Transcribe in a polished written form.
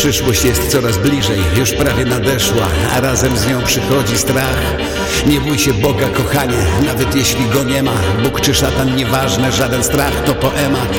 Przyszłość jest coraz bliżej, już prawie nadeszła, a razem z nią przychodzi strach. Nie bój się Boga, kochanie, nawet jeśli go nie ma. Bóg czy szatan, nieważne, żaden strach to poemat.